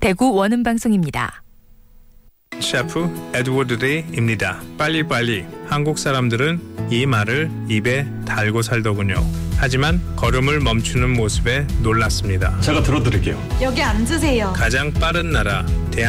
대구 원음방송입니다. 셰프 에드워드 데이입니다. 빨리빨리. 한국 사람들은 이 말을 입에 달고 살더군요. 하지만 걸음을 멈추는 모습에 놀랐습니다. 제가 들어드릴게요. 여기 앉으세요. 가장 빠른 나라